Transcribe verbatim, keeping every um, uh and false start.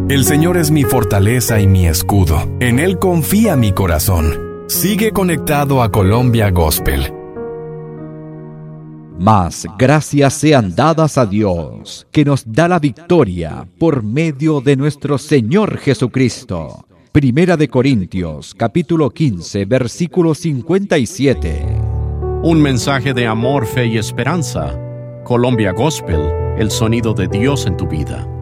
El Señor es mi fortaleza y mi escudo. En Él confía mi corazón. Sigue conectado a Colombia Gospel. Mas gracias sean dadas a Dios, que nos da la victoria por medio de nuestro Señor Jesucristo. Primera de Corintios, capítulo quince, versículo cincuenta y siete. Un mensaje de amor, fe y esperanza. Colombia Gospel, el sonido de Dios en tu vida.